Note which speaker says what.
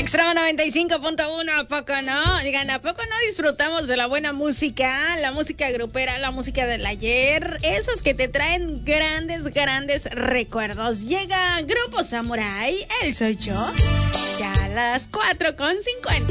Speaker 1: Extremo 95.1, ¿a poco no? Digan, ¿a poco no disfrutamos de la buena música? La música grupera, la música del ayer, esos que te traen grandes recuerdos. Llega Grupo Samurai, el soy yo, ya a las 4:50.